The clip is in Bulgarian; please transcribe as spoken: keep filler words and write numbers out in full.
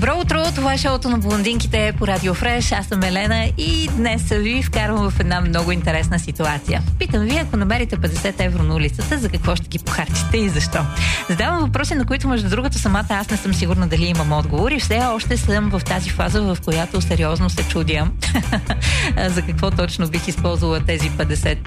Добро утро, това е шоуто на блондинките по Радио Фреш. Аз съм Елена и днес ви вкарвам в една много интересна ситуация. Питам ви, ако намерите петдесет евро на улицата, за какво ще ги похарчите и защо? Задавам въпроси, на които между другото самата аз не съм сигурна дали имам отговор и все още съм в тази фаза, в която сериозно се чудя за какво точно бих използвала тези петдесет